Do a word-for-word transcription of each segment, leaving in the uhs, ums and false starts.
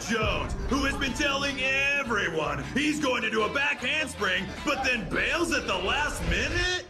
Jones, who has been telling everyone he's going to do a back handspring, but then bails at the last minute?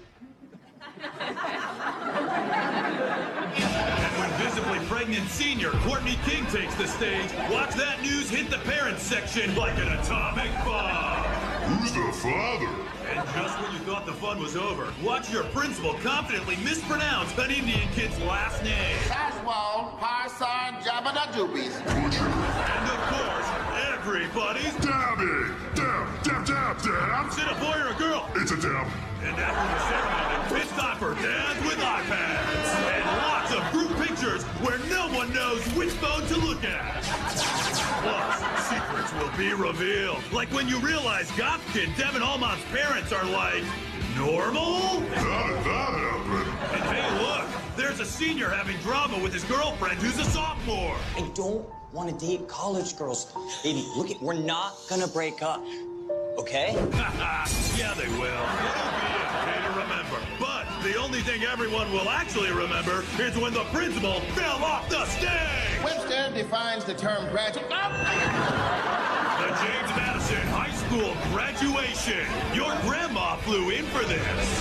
And when visibly pregnant senior Courtney King takes the stage, watch that news hit the parents section like an atomic bomb. Who's the father? And just when you thought the fun was over, watch your principal confidently mispronounce an Indian kid's last name. Saswal, Parsan, Jabba Doobies. Butcher. And of course, everybody's Dabby! Dab, dab, dab, dab! Is it a boy or a girl? It's a dab. And after the ceremony, it's time for dads with iPads. And lots of group pictures where no one knows which phone to look at. Plus, secrets will be revealed. Like when you realize goth kid Devin Allmont's parents are like, normal? How did that happen? And hey, look, there's a senior having drama with his girlfriend who's a sophomore. I don't want to date college girls. Baby, look, at, we're not gonna break up, okay? Yeah, they will. It'll be okay to remember. But the only thing everyone will actually remember is when the principal fell off the stage. Webster defines the term graduate. The James Madison High School graduation. Your grandma flew in for this.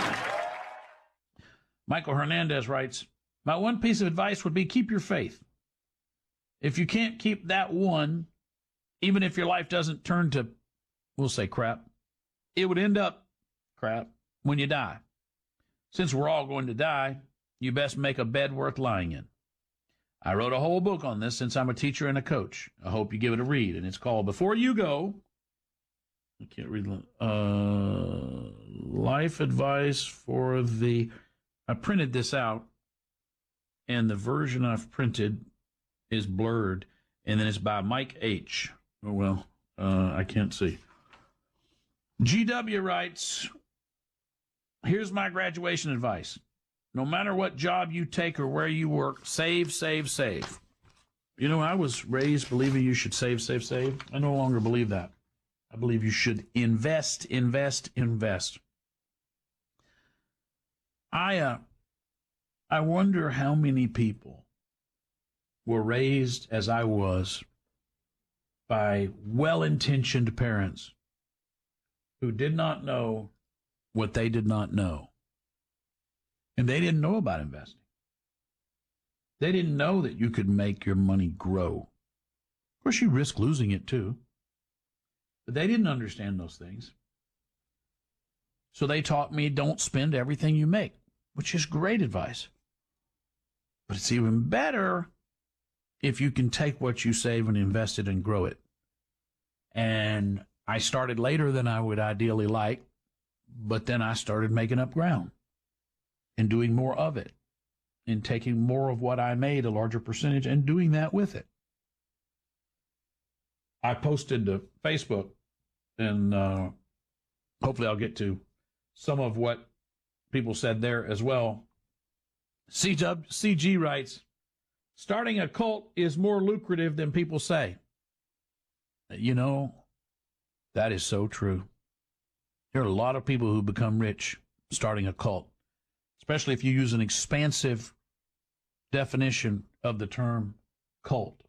Michael Hernandez writes, my one piece of advice would be keep your faith. If you can't keep that one, even if your life doesn't turn to, we'll say crap, it would end up crap when you die. Since we're all going to die, you best make a bed worth lying in. I wrote a whole book on this since I'm a teacher and a coach. I hope you give it a read, and it's called Before You Go. I can't read uh, Life Advice for the... I printed this out, and the version I've printed is blurred, and then it's by Mike H. Oh, well, uh, I can't see. G W writes, here's my graduation advice. No matter what job you take or where you work, save, save, save. You know, I was raised believing you should save, save, save. I no longer believe that. I believe you should invest, invest, invest. I, uh, I wonder how many people were raised as I was by well-intentioned parents who did not know what they did not know. And they didn't know about investing. They didn't know that you could make your money grow. Of course, you risk losing it too. But they didn't understand those things. So they taught me don't spend everything you make, which is great advice. But it's even better if you can take what you save and invest it and grow it. And I started later than I would ideally like, but then I started making up ground and doing more of it and taking more of what I made, a larger percentage, and doing that with it. I posted to Facebook, and uh, hopefully I'll get to some of what people said there as well. C G writes, starting a cult is more lucrative than people say. You know, that is so true. There are a lot of people who become rich starting a cult, especially if you use an expansive definition of the term cult.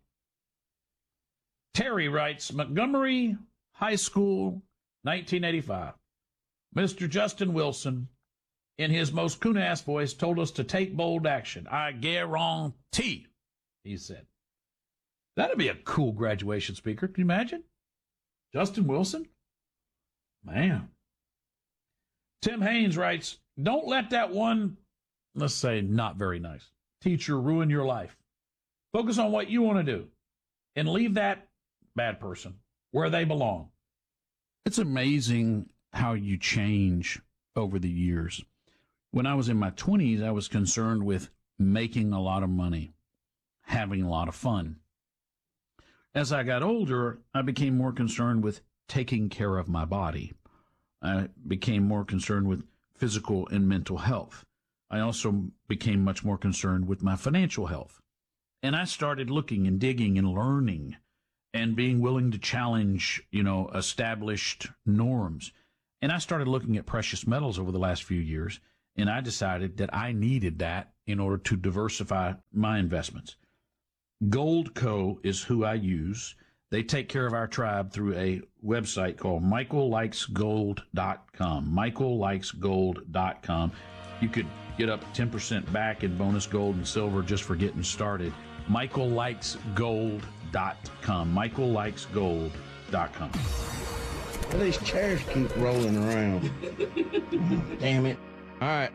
Terry writes, Montgomery High School, nineteen eighty-five. Mister Justin Wilson, in his most coon-ass voice, told us to take bold action. I guarantee, he said. That'd be a cool graduation speaker. Can you imagine? Justin Wilson? Man. Tim Haynes writes, don't let that one, let's say not very nice, teacher ruin your life. Focus on what you want to do and leave that bad person where they belong. It's amazing how you change over the years. When I was in my twenties, I was concerned with making a lot of money, having a lot of fun. As I got older, I became more concerned with taking care of my body. I became more concerned with physical and mental health. I also became much more concerned with my financial health. And I started looking and digging and learning and being willing to challenge, you know, established norms. And I started looking at precious metals over the last few years, and I decided that I needed that in order to diversify my investments. Goldco is who I use. They take care of our tribe through a website called michael likes gold dot com. michael likes gold dot com. You could get up ten percent back in bonus gold and silver just for getting started. michael likes gold dot com. michael likes gold dot com. Well, these chairs keep rolling around. Damn it. All right.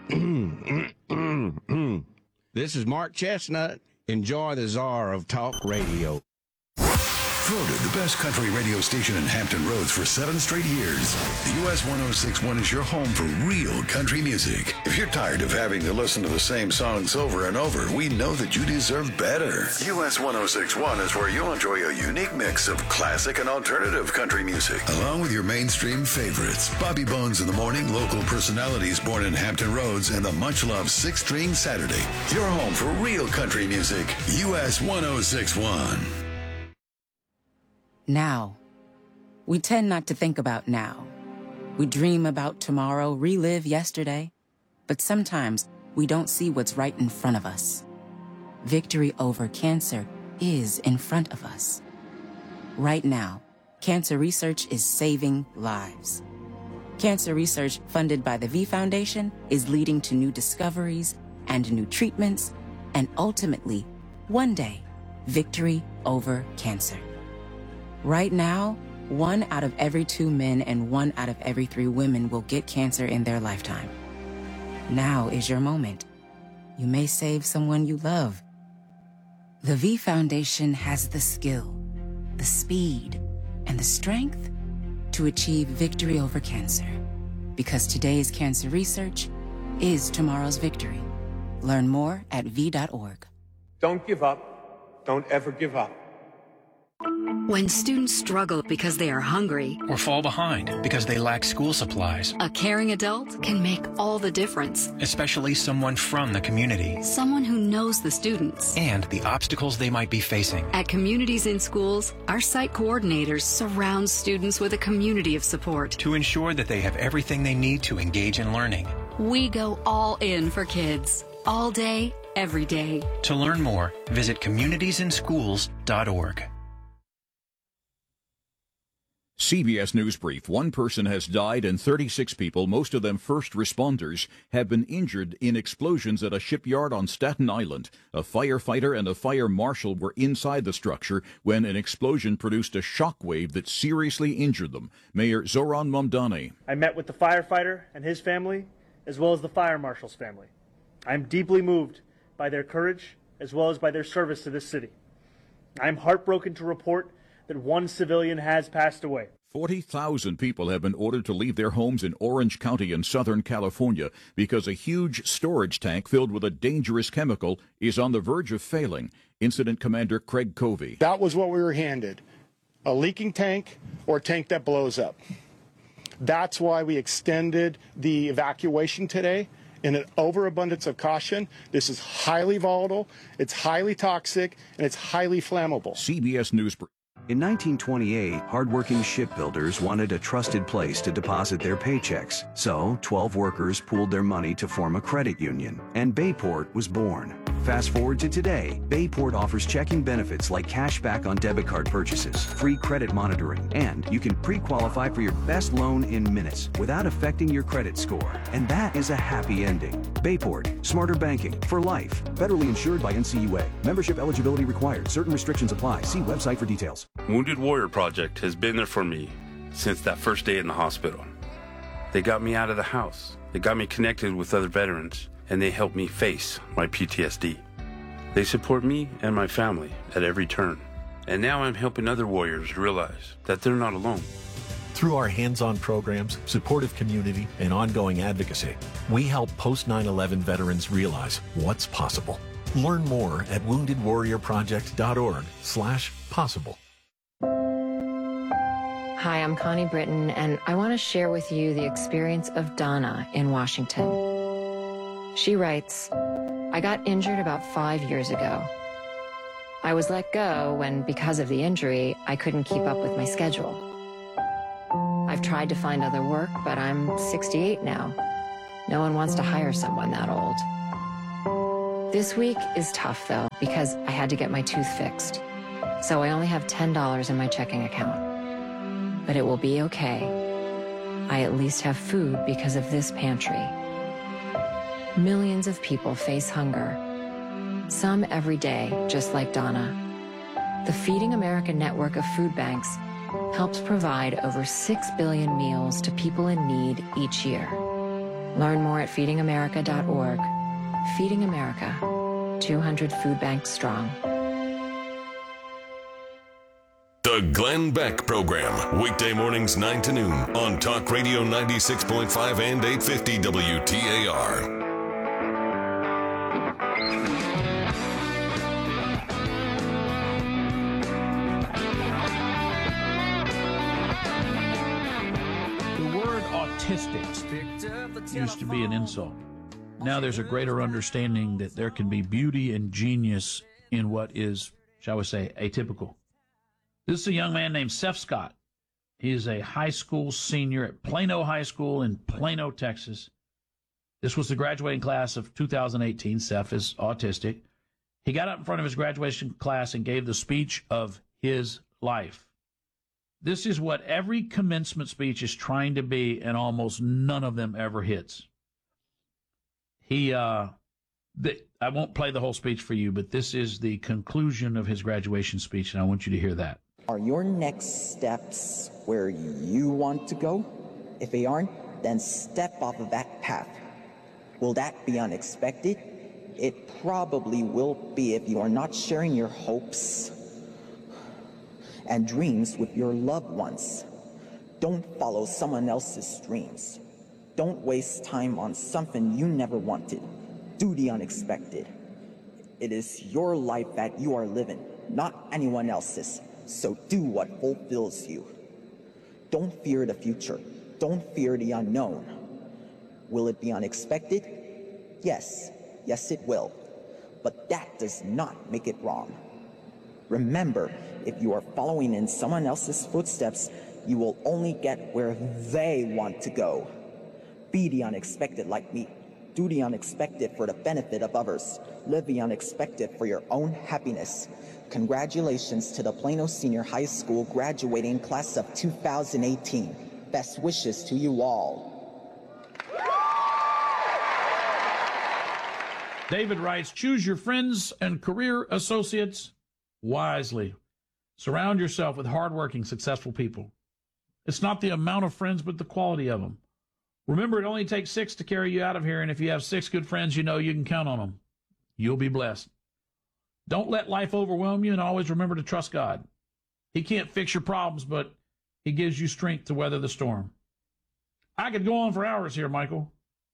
This is Mark Chestnut. Enjoy the czar of talk radio. Voted the best country radio station in Hampton Roads for seven straight years. The U S one oh six point one is your home for real country music. If you're tired of having to listen to the same songs over and over, we know that you deserve better. U S one oh six point one is where you'll enjoy a unique mix of classic and alternative country music, along with your mainstream favorites. Bobby Bones in the Morning, local personalities born in Hampton Roads, and the much-loved Six String Saturday. Your home for real country music. U S one oh six point one. Now. We tend not to think about now. We dream about tomorrow, relive yesterday, but sometimes we don't see what's right in front of us. Victory over cancer is in front of us. Right now, cancer research is saving lives. Cancer research funded by the V Foundation is leading to new discoveries and new treatments, and ultimately, one day, victory over cancer. Right now, one out of every two men and one out of every three women will get cancer in their lifetime. Now is your moment. You may save someone you love. The V Foundation has the skill, the speed, and the strength to achieve victory over cancer. Because today's cancer research is tomorrow's victory. Learn more at V dot org. Don't give up. Don't ever give up. When students struggle because they are hungry or fall behind because they lack school supplies, a caring adult can make all the difference. Especially someone from the community. Someone who knows the students and the obstacles they might be facing. At Communities in Schools, our site coordinators surround students with a community of support to ensure that they have everything they need to engage in learning. We go all in for kids, all day, every day. To learn more, visit communities in schools dot org. C B S News Brief. One person has died and thirty-six people, most of them first responders, have been injured in explosions at a shipyard on Staten Island. A firefighter and a fire marshal were inside the structure when an explosion produced a shockwave that seriously injured them. Mayor Zoran Mamdani. I met with the firefighter and his family, as well as the fire marshal's family. I am deeply moved by their courage, as well as by their service to this city. I am heartbroken to report that one civilian has passed away. forty thousand people have been ordered to leave their homes in Orange County in Southern California because a huge storage tank filled with a dangerous chemical is on the verge of failing. Incident Commander Craig Covey. That was what we were handed, a leaking tank or a tank that blows up. That's why we extended the evacuation today in an overabundance of caution. This is highly volatile, it's highly toxic, and it's highly flammable. C B S News. In nineteen twenty-eight, hardworking shipbuilders wanted a trusted place to deposit their paychecks. So, twelve workers pooled their money to form a credit union, and Bayport was born. Fast forward to today, Bayport offers checking benefits like cash back on debit card purchases, free credit monitoring, and you can pre-qualify for your best loan in minutes without affecting your credit score. And that is a happy ending. Bayport, smarter banking for life. Federally insured by N C U A. Membership eligibility required. Certain restrictions apply. See website for details. Wounded Warrior Project has been there for me since that first day in the hospital. They got me out of the house. They got me connected with other veterans, and they helped me face my P T S D. They support me and my family at every turn. And now I'm helping other warriors realize that they're not alone. Through our hands-on programs, supportive community, and ongoing advocacy, we help post nine eleven veterans realize what's possible. Learn more at wounded warrior project dot org slash possible. Hi, I'm Connie Britton, and I want to share with you the experience of Donna in Washington. She writes, I got injured about five years ago. I was let go when, because of the injury, I couldn't keep up with my schedule. I've tried to find other work, but I'm sixty-eight now. No one wants to hire someone that old. This week is tough, though, because I had to get my tooth fixed. so I only have ten dollars in my checking account. But it will be okay. I at least have food because of this pantry. Millions of people face hunger, some every day, just like Donna. The Feeding America network of food banks helps provide over six billion meals to people in need each year. Learn more at feeding america dot org. Feeding America, two hundred food banks strong. The Glenn Beck Program, weekday mornings nine to noon on Talk Radio ninety-six point five and eight fifty W T A R. Autistic used to be an insult. Now there's a greater understanding that there can be beauty and genius in what is, shall we say, atypical. This is a young man named Seth Scott. He is a high school senior at Plano High School in Plano, Texas. This was the graduating class of two thousand eighteen. Seth is autistic. He got up in front of his graduation class and gave the speech of his life. This is what every commencement speech is trying to be, and almost none of them ever hits. He, uh, th- I won't play the whole speech for you, but this is the conclusion of his graduation speech, and I want you to hear that. Are your next steps where you want to go? If they aren't, then step off of that path. Will that be unexpected? It probably will be if you are not sharing your hopes and dreams with your loved ones. Don't follow someone else's dreams. Don't waste time on something you never wanted. Do the unexpected. It is your life that you are living, not anyone else's. So do what fulfills you. Don't fear the future. Don't fear the unknown. Will it be unexpected? Yes, yes it will. But that does not make it wrong. Remember, if you are following in someone else's footsteps, you will only get where they want to go. Be the unexpected like me. Do the unexpected for the benefit of others. Live the unexpected for your own happiness. Congratulations to the Plano Senior High School graduating class of two thousand eighteen. Best wishes to you all. David writes, choose your friends and career associates wisely. Surround yourself with hardworking, successful people. It's not the amount of friends, but the quality of them. Remember, it only takes six to carry you out of here, and if you have six good friends, you know you can count on them. You'll be blessed. Don't let life overwhelm you, and always remember to trust God. He can't fix your problems, but he gives you strength to weather the storm. I could go on for hours here, Michael.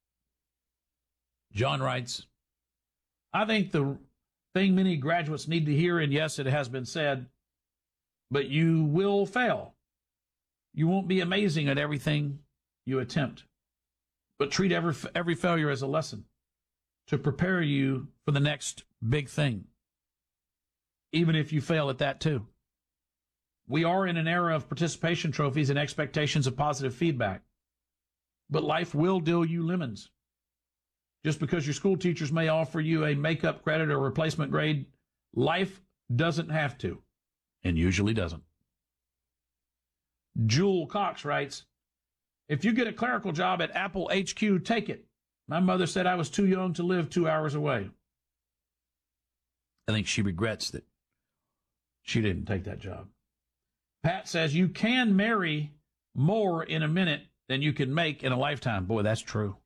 John writes, I think the thing many graduates need to hear, and yes, it has been said, but you will fail. You won't be amazing at everything you attempt, but treat every every failure as a lesson to prepare you for the next big thing, even if you fail at that too. We are in an era of participation trophies and expectations of positive feedback, but life will deal you lemons. Just because your school teachers may offer you a makeup credit or replacement grade, life doesn't have to, and usually doesn't. Jewel Cox writes, if you get a clerical job at Apple H Q, take it. My mother said I was too young to live two hours away. I think she regrets that she didn't take that job. Pat says you can marry more in a minute than you can make in a lifetime. Boy, that's true.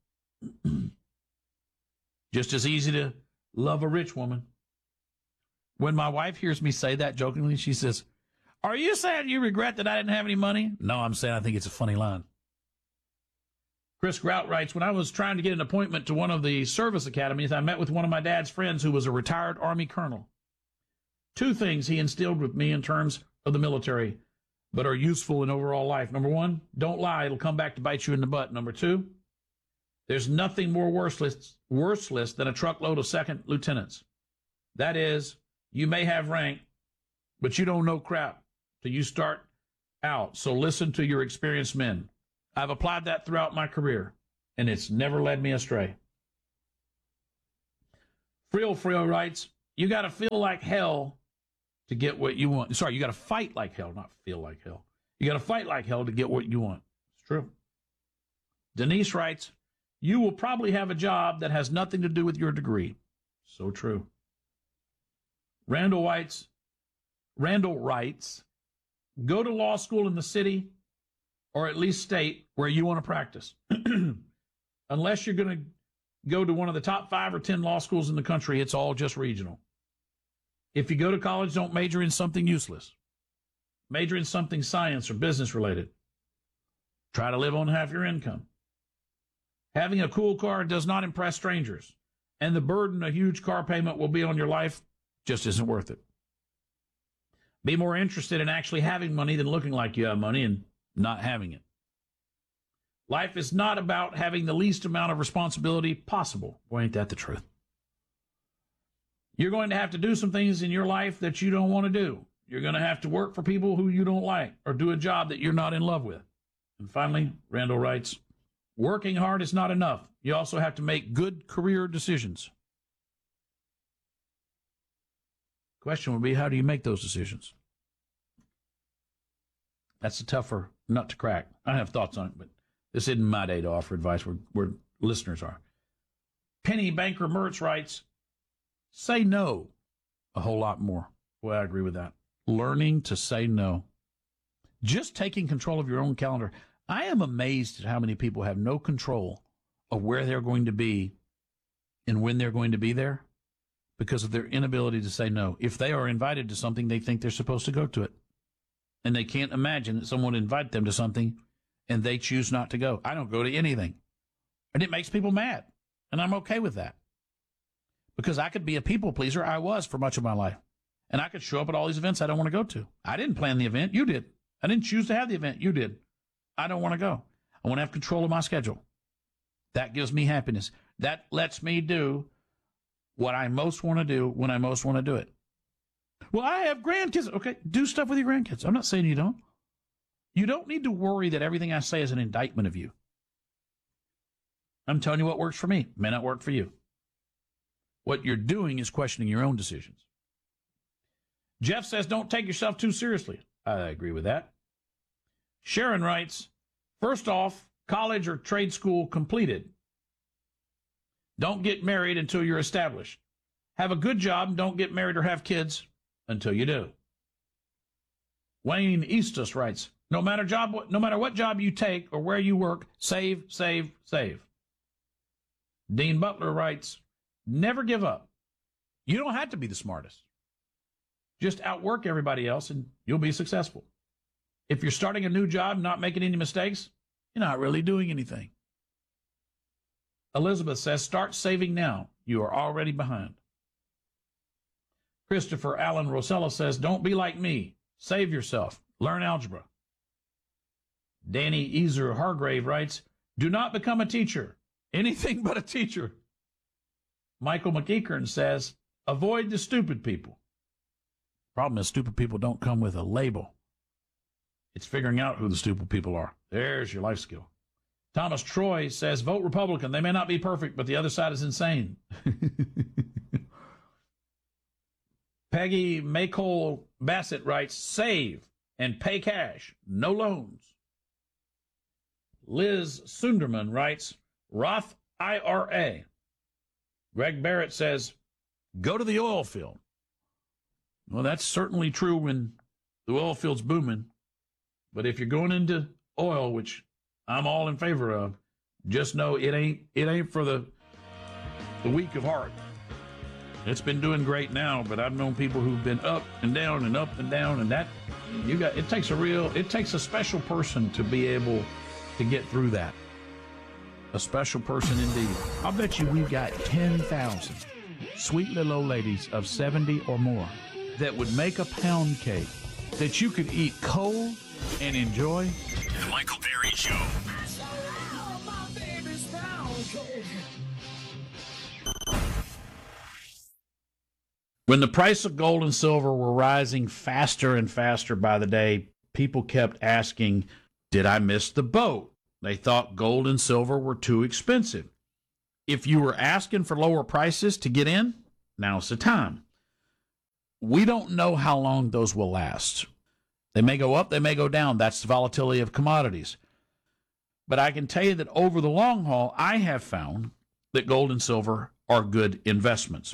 Just as easy to love a rich woman. When my wife hears me say that jokingly, she says, are you saying you regret that I didn't have any money? No, I'm saying I think it's a funny line. Chris Grout writes, when I was trying to get an appointment to one of the service academies, I met with one of my dad's friends who was a retired Army colonel. Two things he instilled with me in terms of the military, but are useful in overall life. Number one, don't lie. It'll come back to bite you in the butt. Number two, there's nothing more worthless, worthless than a truckload of second lieutenants. That is, you may have rank, but you don't know crap till you start out. So listen to your experienced men. I've applied that throughout my career, and it's never led me astray. Friel Friel writes, you got to feel like hell to get what you want. Sorry, you got to fight like hell, not feel like hell. You got to fight like hell to get what you want. It's true. Denise writes, you will probably have a job that has nothing to do with your degree. So true. Randall writes, Randall writes, go to law school in the city or at least state where you want to practice. Unless you're going to go to one of the top five or ten law schools in the country, it's all just regional. If you go to college, don't major in something useless. Major in something science or business related. Try to live on half your income. Having a cool car does not impress strangers, and the burden a huge car payment will be on your life just isn't worth it. Be more interested in actually having money than looking like you have money and not having it. Life is not about having the least amount of responsibility possible. Boy, ain't that the truth. You're going to have to do some things in your life that you don't want to do. You're going to have to work for people who you don't like or do a job that you're not in love with. And finally, Randall writes, working hard is not enough. You also have to make good career decisions. Question would be, how do you make those decisions? That's a tougher nut to crack. I have thoughts on it, but this isn't my day to offer advice where, where listeners are. Penny Banker Mertz writes, say no a whole lot more. Well, I agree with that. Learning to say no. Just taking control of your own calendar. I am amazed at how many people have no control of where they're going to be and when they're going to be there because of their inability to say no. If they are invited to something, they think they're supposed to go to it. And they can't imagine that someone would invite them to something and they choose not to go. I don't go to anything. And it makes people mad. And I'm okay with that. Because I could be a people pleaser. I was for much of my life. And I could show up at all these events I don't want to go to. I didn't plan the event. You did. I didn't choose to have the event. You did. I don't want to go. I want to have control of my schedule. That gives me happiness. That lets me do what I most want to do when I most want to do it. Well, I have grandkids. Okay, do stuff with your grandkids. I'm not saying you don't. You don't need to worry that everything I say is an indictment of you. I'm telling you what works for me. May not work for you. What you're doing is questioning your own decisions. Jeff says, don't take yourself too seriously. I agree with that. Sharon writes, first off, college or trade school completed. Don't get married until you're established. Have a good job and don't get married or have kids until you do. Wayne Eastus writes, no matter job, no matter what job you take or where you work, save, save, save. Dean Butler writes, never give up. You don't have to be the smartest. Just outwork everybody else and you'll be successful. If you're starting a new job and not making any mistakes, you're not really doing anything. Elizabeth says, start saving now. You are already behind. Christopher Allen Rosella says, don't be like me. Save yourself. Learn algebra. Danny Ezer Hargrave writes, do not become a teacher. Anything but a teacher. Michael McEachern says, avoid the stupid people. Problem is, stupid people don't come with a label. It's figuring out who the stupid people are. There's your life skill. Thomas Troy says, vote Republican. They may not be perfect, but the other side is insane. Peggy Maycole Bassett writes, save and pay cash, no loans. Liz Sunderman writes, Roth I R A. Greg Barrett says, go to the oil field. Well, that's certainly true when the oil field's booming. But if you're going into oil, which I'm all in favor of, just know it ain't it ain't for the the weak of heart. It's been doing great now, but I've known people who've been up and down and up and down, and that you got it takes a real it takes a special person to be able to get through that. A special person indeed. I'll bet you we've got ten thousand sweet little old ladies of seventy or more that would make a pound cake that you could eat cold and enjoy. The Michael Perry Show. When the price of gold and silver were rising faster and faster by the day, people kept asking, did I miss the boat? They thought gold and silver were too expensive. If you were asking for lower prices to get in, now's the time. We don't know how long those will last. They may go up, they may go down. That's the volatility of commodities. But I can tell you that over the long haul, I have found that gold and silver are good investments.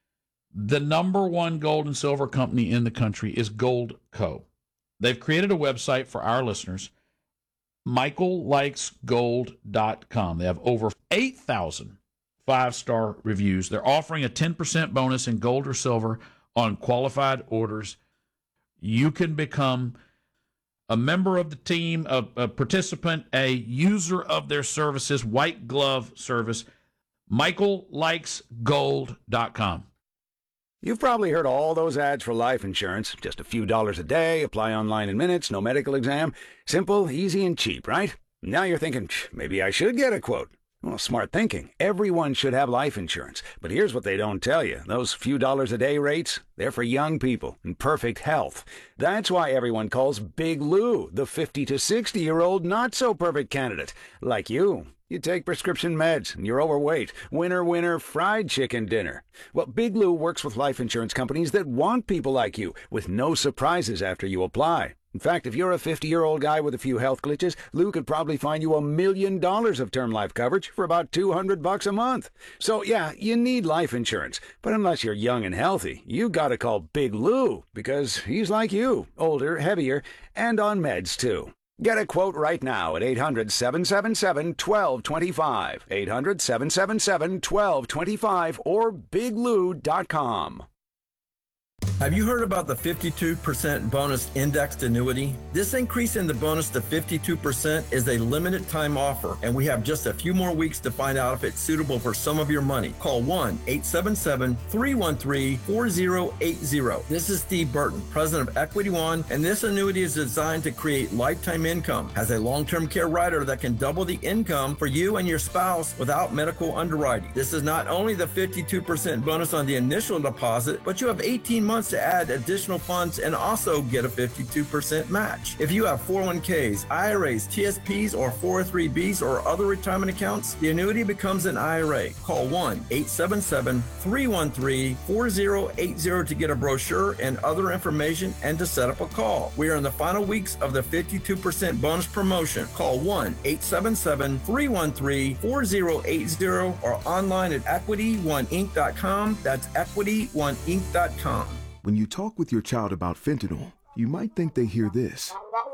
The number one gold and silver company in the country is Goldco. They've created a website for our listeners, michael likes gold dot com. They have over eight thousand five-star reviews. They're offering a ten percent bonus in gold or silver on qualified orders. You can become a member of the team, a, a participant, a user of their services, white glove service, michael likes gold dot com. You've probably heard all those ads for life insurance. Just a few dollars a day, apply online in minutes, no medical exam. Simple, easy, and cheap, right? Now you're thinking, maybe I should get a quote. Well, smart thinking. Everyone should have life insurance. But here's what they don't tell you. Those few dollars a day rates, they're for young people in perfect health. That's why everyone calls Big Lou the fifty to sixty-year-old not-so-perfect candidate. Like you. You take prescription meds, and you're overweight. Winner, winner, fried chicken dinner. Well, Big Lou works with life insurance companies that want people like you, with no surprises after you apply. In fact, if you're a fifty-year-old guy with a few health glitches, Lou could probably find you a million dollars of term life coverage for about two hundred bucks a month. So, yeah, you need life insurance. But unless you're young and healthy, you gotta call Big Lou, because he's like you, older, heavier, and on meds, too. Get a quote right now at eight hundred, seven seven seven, one two two five, eight hundred, seven seven seven, one two two five, or big lou dot com. Have you heard about the fifty-two percent bonus indexed annuity? This increase in the bonus to fifty-two percent is a limited time offer, and we have just a few more weeks to find out if it's suitable for some of your money. Call one eight seven seven, three one three, four zero eight zero. This is Steve Burton, president of Equity One, and this annuity is designed to create lifetime income. Has a long-term care rider that can double the income for you and your spouse without medical underwriting. This is not only the fifty-two percent bonus on the initial deposit, but you have eighteen months to add additional funds and also get a fifty-two percent match. If you have four oh one k's, I R A's, T S P's, or four oh three B's or other retirement accounts, the annuity becomes an I R A. Call one eight seven seven, three one three, four zero eight zero to get a brochure and other information and to set up a call. We are in the final weeks of the fifty-two percent bonus promotion. Call one eight seven seven, three one three, four zero eight zero or online at equity one inc dot com. That's equity one inc dot com. When you talk with your child about fentanyl, you might think they hear this.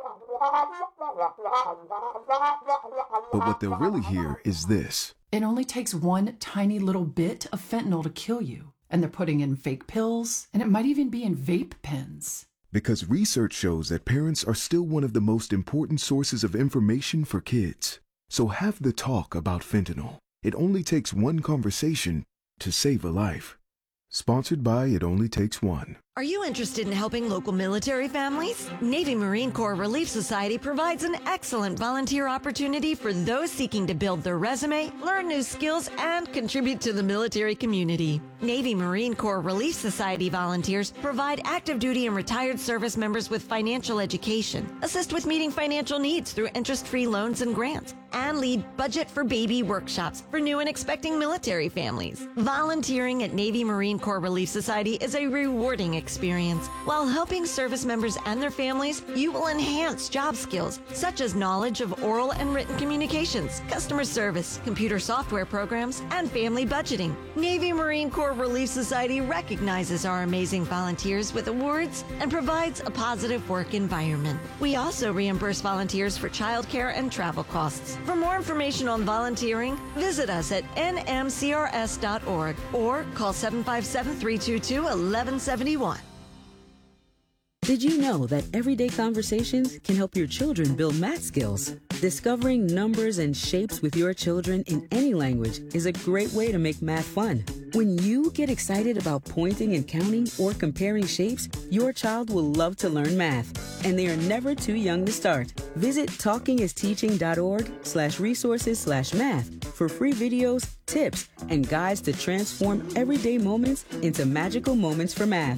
But what they'll really hear is this. It only takes one tiny little bit of fentanyl to kill you. And they're putting in fake pills, and it might even be in vape pens. Because research shows that parents are still one of the most important sources of information for kids. So have the talk about fentanyl. It only takes one conversation to save a life. Sponsored by It Only Takes One. Are you interested in helping local military families? Navy Marine Corps Relief Society provides an excellent volunteer opportunity for those seeking to build their resume, learn new skills, and contribute to the military community. Navy Marine Corps Relief Society volunteers provide active duty and retired service members with financial education, assist with meeting financial needs through interest-free loans and grants, and lead Budget for Baby workshops for new and expecting military families. Volunteering at Navy Marine Corps Relief Society is a rewarding experience. While helping service members and their families, you will enhance job skills such as knowledge of oral and written communications, customer service, computer software programs, and family budgeting. Navy Marine Corps Relief Society recognizes our amazing volunteers with awards and provides a positive work environment. We also reimburse volunteers for childcare and travel costs. For more information on volunteering, visit us at n m c r s dot org or call seven five seven, three two two, one one seven one. Did you know that everyday conversations can help your children build math skills? Discovering numbers and shapes with your children in any language is a great way to make math fun. When you get excited about pointing and counting or comparing shapes, your child will love to learn math, and they are never too young to start. Visit talkingisteaching.org slash resources slash math for free videos, tips, and guides to transform everyday moments into magical moments for math.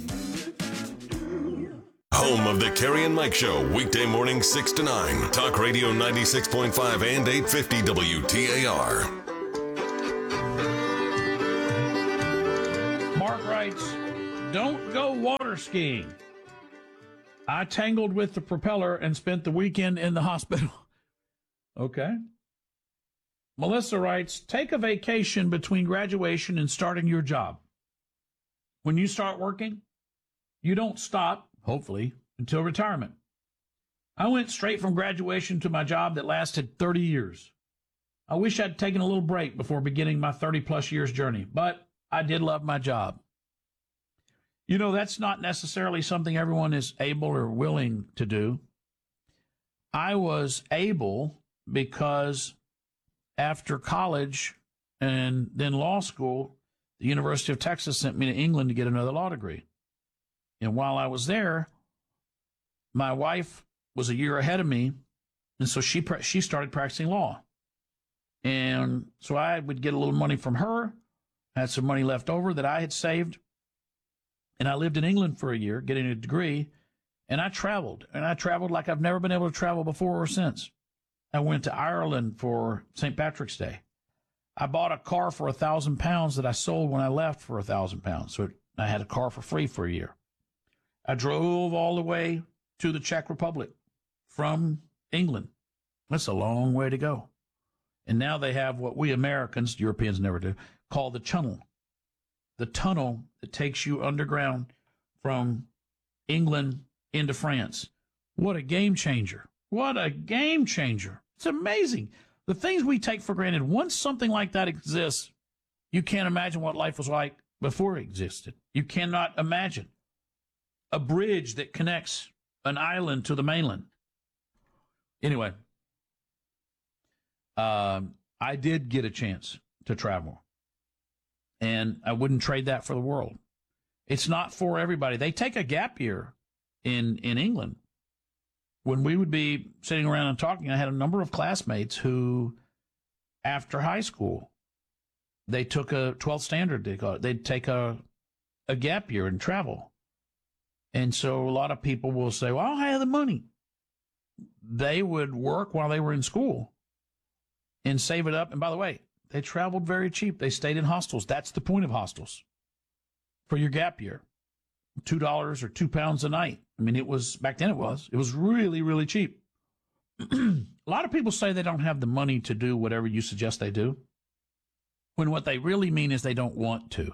Home of the Carrie and Mike Show, weekday morning six to nine. Talk Radio ninety-six point five and eight fifty W T A R. Mark writes, Don't go water skiing. I tangled with the propeller and spent the weekend in the hospital. Okay. Melissa writes, take a vacation between graduation and starting your job. When you start working, you don't stop, hopefully, until retirement. I went straight from graduation to my job that lasted thirty years. I wish I'd taken a little break before beginning my thirty-plus years journey, but I did love my job. You know, that's not necessarily something everyone is able or willing to do. I was able because after college and then law school, the University of Texas sent me to England to get another law degree. And while I was there, my wife was a year ahead of me, and so she she started practicing law. And so I would get a little money from her, had some money left over that I had saved, and I lived in England for a year getting a degree, and I traveled, and I traveled like I've never been able to travel before or since. I went to Ireland for Saint Patrick's Day. I bought a car for a thousand pounds that I sold when I left for a thousand pounds, so I had a car for free for a year. I drove all the way to the Czech Republic from England. That's a long way to go. And now they have what we Americans, Europeans never do, call the tunnel. The tunnel that takes you underground from England into France. What a game changer. What a game changer. It's amazing. The things we take for granted, once something like that exists, you can't imagine what life was like before it existed. You cannot imagine a bridge that connects an island to the mainland. Anyway, um, I did get a chance to travel, and I wouldn't trade that for the world. It's not for everybody. They take a gap year in, in England. When we would be sitting around and talking, I had a number of classmates who, after high school, they took a twelfth standard, they call it. They'd take a, a gap year and travel. And so a lot of people will say, well, I don't have the money. They would work while they were in school and save it up. And by the way, they traveled very cheap. They stayed in hostels. That's the point of hostels for your gap year. two dollars or two pounds a night. I mean, it was, back then it was, it was really, really cheap. A lot of people say they don't have the money to do whatever you suggest they do, when what they really mean is they don't want to.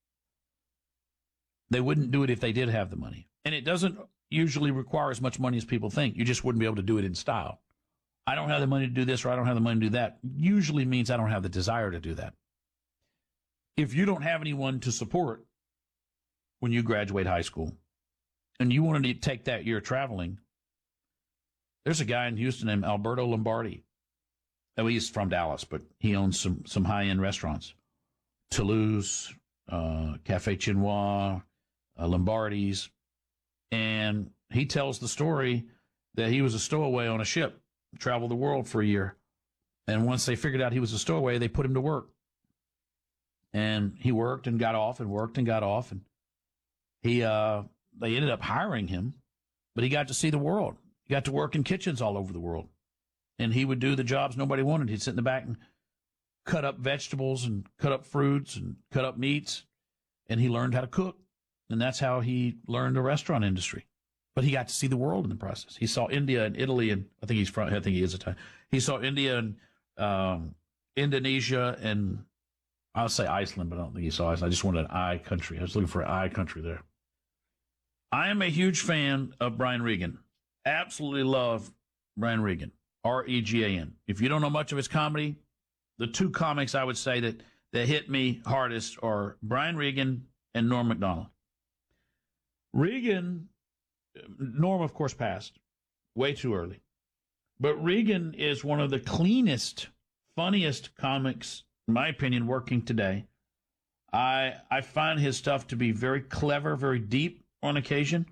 They wouldn't do it if they did have the money. And it doesn't usually require as much money as people think. You just wouldn't be able to do it in style. I don't have the money to do this, or I don't have the money to do that. Usually means I don't have the desire to do that. If you don't have anyone to support when you graduate high school and you wanted to take that year traveling, there's a guy in Houston named Alberto Lombardi. Oh, he's from Dallas, but he owns some, some high-end restaurants. Toulouse, uh, Café Chinois, uh, Lombardi's. And he tells the story that he was a stowaway on a ship, traveled the world for a year. And once they figured out he was a stowaway, they put him to work. And he worked and got off and worked and got off. And he, uh, they ended up hiring him, but he got to see the world. He got to work in kitchens all over the world. And he would do the jobs nobody wanted. He'd sit in the back and cut up vegetables and cut up fruits and cut up meats. And he learned how to cook. And that's how he learned the restaurant industry. But he got to see the world in the process. He saw India and Italy, and I think he's from, I think he is Italian. He saw India and um, Indonesia, and I'll say Iceland, but I don't think he saw Iceland. I just wanted an I country. I was looking for an I country there. I am a huge fan of Brian Regan. Absolutely love Brian Regan, R E G A N. If you don't know much of his comedy, the two comics I would say that, that hit me hardest are Brian Regan and Norm Macdonald. Regan, Norm, of course, passed way too early. But Regan is one of the cleanest, funniest comics, in my opinion, working today. I I find his stuff to be very clever, very deep on occasion.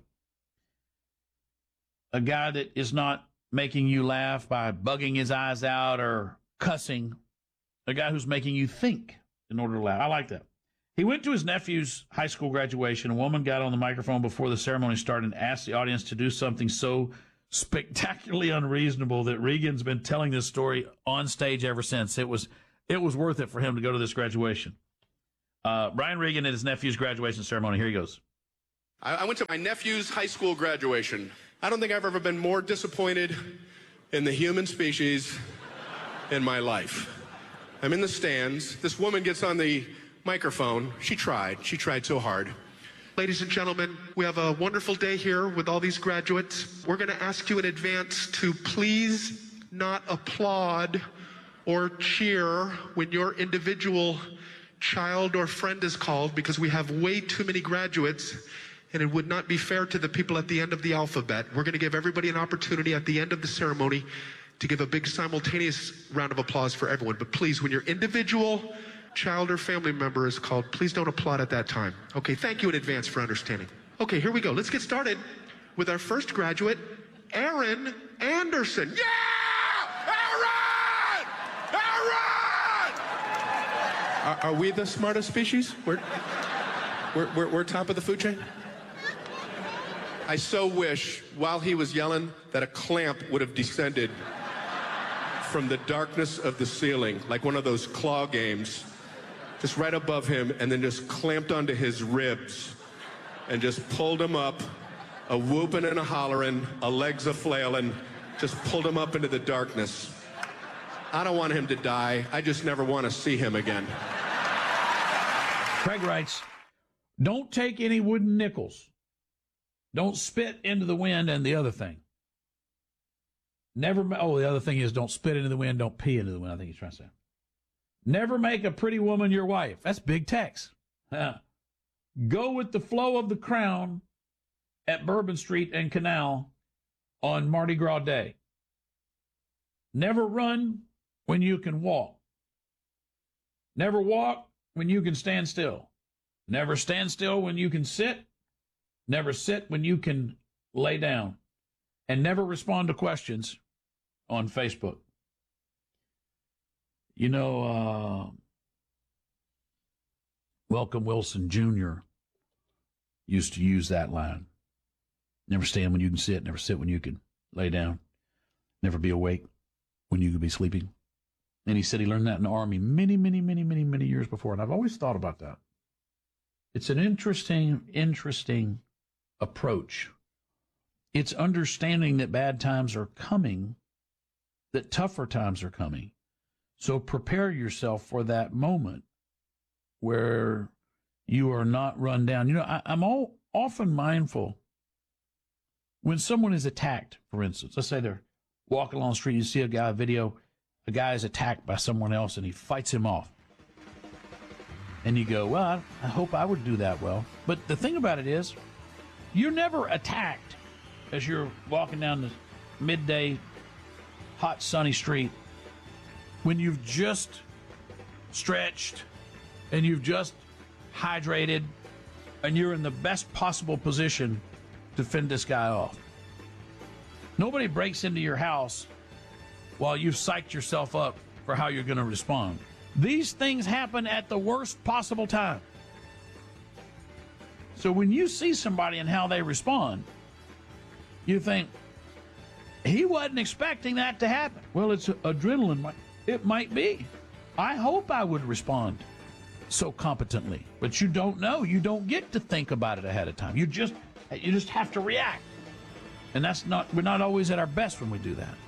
A guy that is not making you laugh by bugging his eyes out or cussing. A guy who's making you think in order to laugh. I like that. He went to his nephew's high school graduation. A woman got on the microphone before the ceremony started and asked the audience to do something so spectacularly unreasonable that Regan's been telling this story on stage ever since. It was it was worth it for him to go to this graduation. Uh, Brian Regan at his nephew's graduation ceremony. Here he goes. I went to my nephew's high school graduation. I don't think I've ever been more disappointed in the human species in my life. I'm in the stands. This woman gets on the microphone. She tried. She tried so hard. Ladies and gentlemen, we have a wonderful day here with all these graduates. We're going to ask you in advance to please not applaud or cheer when your individual child or friend is called, because we have way too many graduates and it would not be fair to the people at the end of the alphabet. We're going to give everybody an opportunity at the end of the ceremony to give a big simultaneous round of applause for everyone. But please, when your individual child or family member is called, please don't applaud at that time. Okay, thank you in advance for understanding. Okay, here we go. Let's get started with our first graduate, Aaron Anderson. Yeah! Aaron! Aaron! Are, are we the smartest species? We're, we're, we're, we're top of the food chain? I so wish, while he was yelling, that a clamp would have descended from the darkness of the ceiling, like one of those claw games, just right above him, and then just clamped onto his ribs and just pulled him up, a whooping and a hollering, a legs a flailing, just pulled him up into the darkness. I don't want him to die. I just never want to see him again. Craig writes, don't take any wooden nickels. Don't spit into the wind, and the other thing. Never, oh, the other thing is don't spit into the wind, don't pee into the wind, I think he's trying to say. Never make a pretty woman your wife. That's big text. Uh, go with the flow of the crown at Bourbon Street and Canal on Mardi Gras Day. Never run when you can walk. Never walk when you can stand still. Never stand still when you can sit. Never sit when you can lay down. And never respond to questions on Facebook. You know, uh, Welcome Wilson Junior used to use that line. Never stand when you can sit. Never sit when you can lay down. Never be awake when you could be sleeping. And he said he learned that in the Army many, many, many, many, many years before. And I've always thought about that. It's an interesting, interesting approach. It's understanding that bad times are coming, that tougher times are coming. So prepare yourself for that moment where you are not run down. You know, I, I'm all, often mindful when someone is attacked, for instance. Let's say they're walking along the street, you see a guy, a video, a guy is attacked by someone else and he fights him off. And you go, well, I, I hope I would do that well. But the thing about it is, you're never attacked as you're walking down the midday, hot, sunny street when you've just stretched and you've just hydrated and you're in the best possible position to fend this guy off. Nobody breaks into your house while you've psyched yourself up for how you're going to respond. These things happen at the worst possible time. So when you see somebody and how they respond, you think, he wasn't expecting that to happen. Well, it's adrenaline. It might be. I hope I would respond so competently. But you don't know. You don't get to think about it ahead of time. You just you just have to react. And that's not, we're not always at our best when we do that.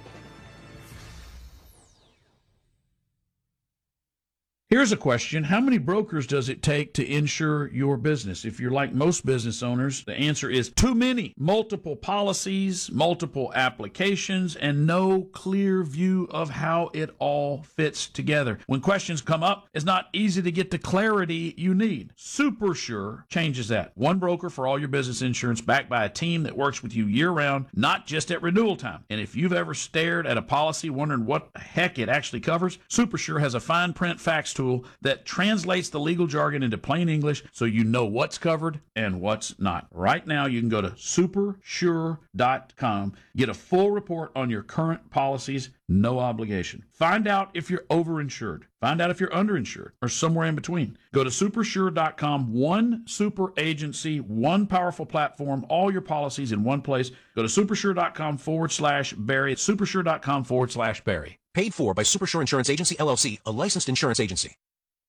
Here's a question. How many brokers does it take to insure your business? If you're like most business owners, the answer is too many. Multiple policies, multiple applications, and no clear view of how it all fits together. When questions come up, it's not easy to get the clarity you need. SuperSure changes that. One broker for all your business insurance, backed by a team that works with you year-round, not just at renewal time. And if you've ever stared at a policy wondering what the heck it actually covers, SuperSure has a fine print facts tool that translates the legal jargon into plain English so you know what's covered and what's not. Right now, you can go to super sure dot com, get a full report on your current policies, no obligation. Find out if you're overinsured. Find out if you're underinsured or somewhere in between. Go to super sure dot com, one super agency, one powerful platform, all your policies in one place. Go to super sure dot com forward slash Barry. super sure dot com forward slash Barry. Paid for by SuperSure Insurance Agency, L L C, a licensed insurance agency.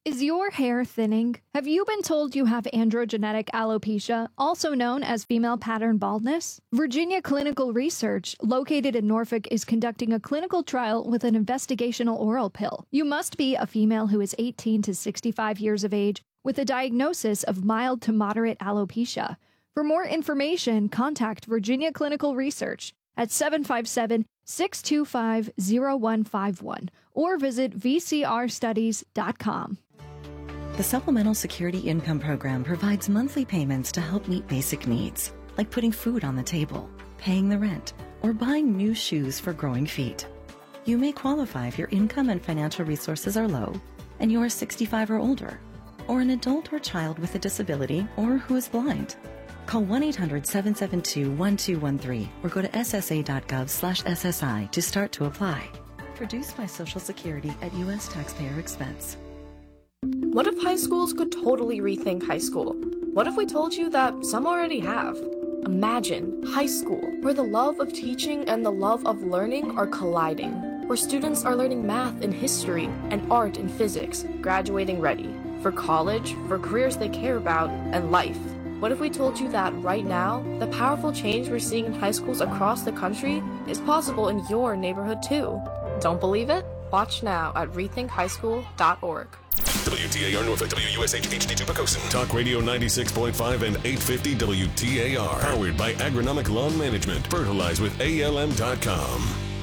Is your hair thinning? Have you been told you have androgenetic alopecia, also known as female pattern baldness? Virginia Clinical Research, located in Norfolk, is conducting a clinical trial with an investigational oral pill. You must be a female who is eighteen to sixty-five years of age with a diagnosis of mild to moderate alopecia. For more information, contact Virginia Clinical Research at seven five seven, six two five, zero one five one or visit v c r studies dot com. The Supplemental Security Income Program provides monthly payments to help meet basic needs, like putting food on the table, paying the rent, or buying new shoes for growing feet. You may qualify if your income and financial resources are low, and you are sixty-five or older, or an adult or child with a disability, or who is blind. Call one eight hundred, seven seven two, one two one three or go to s s a dot gov slash s s i to start to apply. Produced by Social Security at U S taxpayer expense. What if high schools could totally rethink high school? What if we told you that some already have? Imagine high school, where the love of teaching and the love of learning are colliding, where students are learning math and history and art and physics, graduating ready for college, for careers they care about, and life. What if we told you that right now, the powerful change we're seeing in high schools across the country is possible in your neighborhood too? Don't believe it? Watch now at rethink high school dot org. W T A R Norfolk, W U S H H D two Pocosin. Talk Radio ninety-six point five and eight fifty W T A R. Powered by Agronomic Lawn Management. Fertilize with A L M dot com.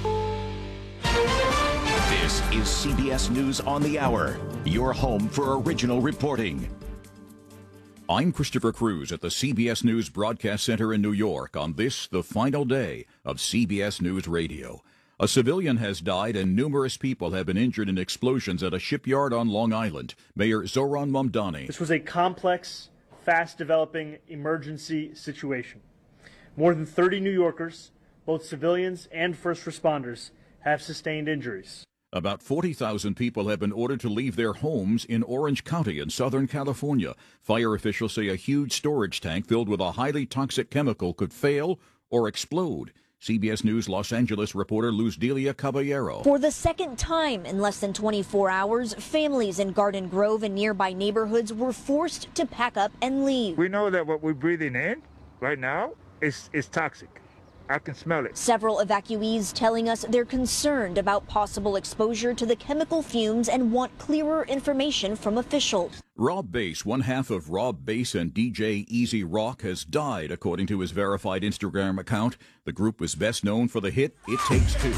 This is C B S News on the Hour, your home for original reporting. I'm Christopher Cruz at the C B S News Broadcast Center in New York on this, the final day of C B S News Radio. A civilian has died and numerous people have been injured in explosions at a shipyard on Long Island. Mayor Zoran Mamdani. This was a complex, fast-developing emergency situation. More than thirty New Yorkers, both civilians and first responders, have sustained injuries. About forty thousand people have been ordered to leave their homes in Orange County in Southern California. Fire officials say a huge storage tank filled with a highly toxic chemical could fail or explode. C B S News Los Angeles reporter Luz Delia Caballero. For the second time in less than twenty-four hours, families in Garden Grove and nearby neighborhoods were forced to pack up and leave. We know that what we're breathing in right now is, is toxic. I can smell it. Several evacuees telling us they're concerned about possible exposure to the chemical fumes and want clearer information from officials. Rob Bass, one half of Rob Bass and D J Easy Rock, has died, according to his verified Instagram account. The group was best known for the hit It Takes Two.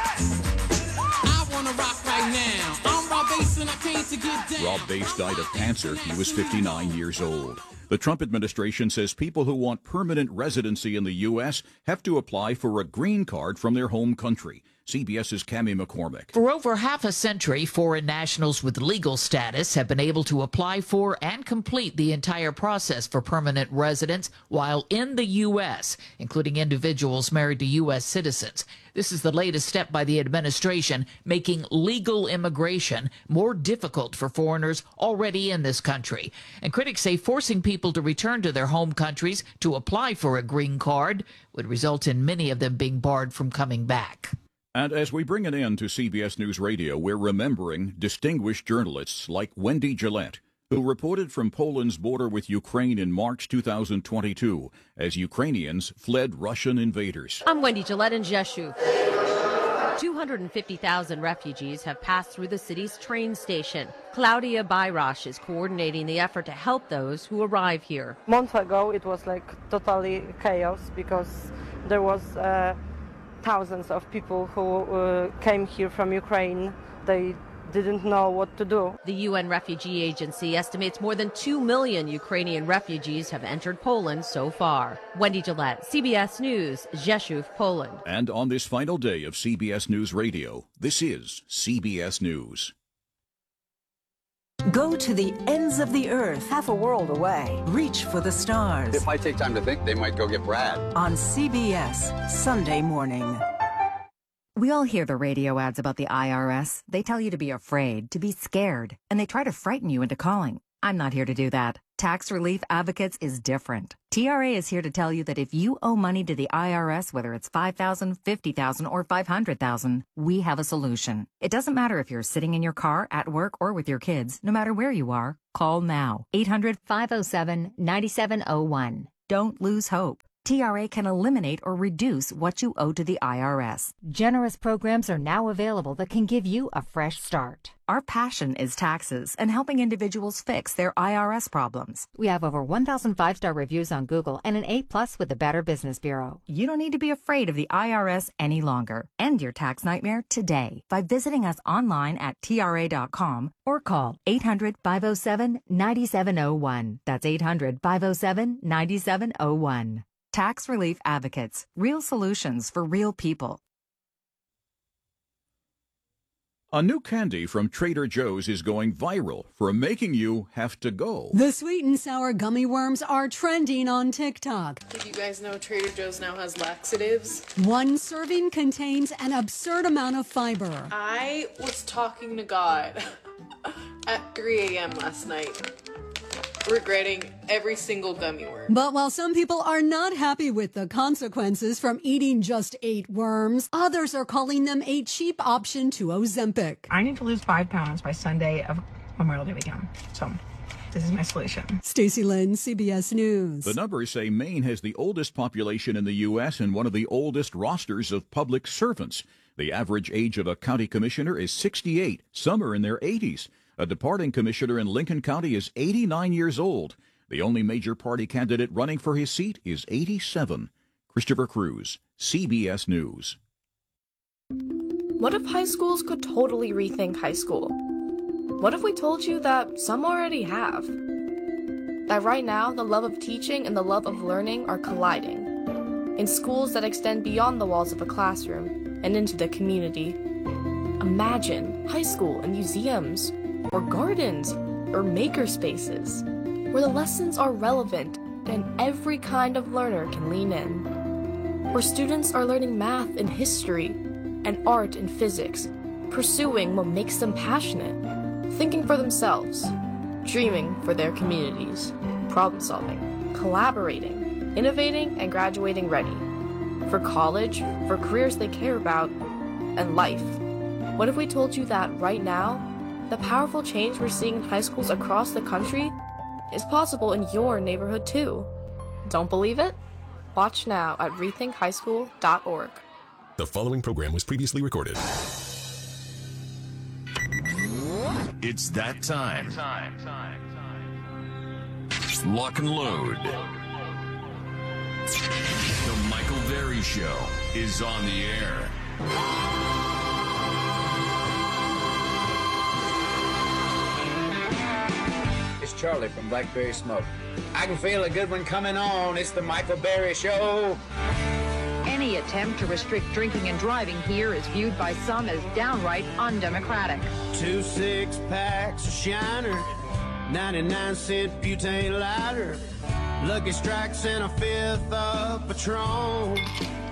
I wanna rock right now. I'm Rob Bass and I came to get down. Rob Bass died of cancer. He was fifty-nine years old. The Trump administration says people who want permanent residency in the U S have to apply for a green card from their home country. CBS's Cammie McCormick. For over half a century, foreign nationals with legal status have been able to apply for and complete the entire process for permanent residence while in the U S, including individuals married to U S citizens. This is the latest step by the administration, making legal immigration more difficult for foreigners already in this country. And critics say forcing people to return to their home countries to apply for a green card would result in many of them being barred from coming back. And as we bring an end to C B S News Radio, we're remembering distinguished journalists like Wendy Gillette, who reported from Poland's border with Ukraine in March two thousand twenty-two as Ukrainians fled Russian invaders. I'm Wendy Gillette in Rzeszów. two hundred fifty thousand refugees have passed through the city's train station. Claudia Bayrash is coordinating the effort to help those who arrive here. Months ago, it was like totally chaos because there was uh, thousands of people who uh, came here from Ukraine. They didn't know what to do. The U N Refugee Agency estimates more than two million Ukrainian refugees have entered Poland so far. Wendy Gillette, C B S News, Rzeszów, Poland. And on this final day of C B S News Radio, this is C B S News. Go to the ends of the earth, half a world away. Reach for the stars. It might take time to think. They might go get Brad. On C B S, Sunday morning. We all hear the radio ads about the I R S. They tell you to be afraid, to be scared, and they try to frighten you into calling. I'm not here to do that. Tax Relief Advocates is different. T R A is here to tell you that if you owe money to the I R S, whether it's five thousand dollars, fifty thousand dollars, or five hundred thousand dollars, we have a solution. It doesn't matter if you're sitting in your car, at work, or with your kids. No matter where you are, call now. eight hundred, five oh seven, nine seven oh one. Don't lose hope. T R A can eliminate or reduce what you owe to the I R S. Generous programs are now available that can give you a fresh start. Our passion is taxes and helping individuals fix their I R S problems. We have over one thousand five-star reviews on Google and an A plus with the Better Business Bureau. You don't need to be afraid of the I R S any longer. End your tax nightmare today by visiting us online at T R A dot com or call eight hundred, five oh seven, nine seven oh one. That's eight hundred, five oh seven, nine seven oh one. Tax Relief Advocates. Real solutions for real people. A new candy from Trader Joe's is going viral for making you have to go. The sweet and sour gummy worms are trending on TikTok. Did you guys know Trader Joe's now has laxatives? One serving contains an absurd amount of fiber. I was talking to God at three a.m. last night, regretting every single gummy worm. But while some people are not happy with the consequences from eating just eight worms, others are calling them a cheap option to Ozempic. I need to lose five pounds by Sunday of Memorial Day weekend. So this is my solution. Stacey Lynn, C B S News. The numbers say Maine has the oldest population in the U S and one of the oldest rosters of public servants. The average age of a county commissioner is sixty-eight. Some are in their eighties. A departing commissioner in Lincoln County is eighty-nine years old. The only major party candidate running for his seat is eighty-seven. Christopher Cruz, C B S News. What if high schools could totally rethink high school? What if we told you that some already have? That right now, the love of teaching and the love of learning are colliding in schools that extend beyond the walls of a classroom and into the community. Imagine high school and museums, or gardens, or maker spaces, where the lessons are relevant and every kind of learner can lean in. Where students are learning math and history, and art and physics, pursuing what makes them passionate, thinking for themselves, dreaming for their communities, problem solving, collaborating, innovating, and graduating ready. For college, for careers they care about, and life. What if we told you that right now, the powerful change we're seeing in high schools across the country is possible in your neighborhood too? Don't believe it? Watch now at rethink high school dot org. The following program was previously recorded. It's that time. Lock and load. The Michael Berry Show is on the air. It's Charlie from Blackberry Smoke. I can feel a good one coming on. It's the Michael Berry Show. Any attempt to restrict drinking and driving here is viewed by some as downright undemocratic. Two six packs of Shiner, ninety-nine cent butane lighter, Lucky Strikes and a fifth of Patron.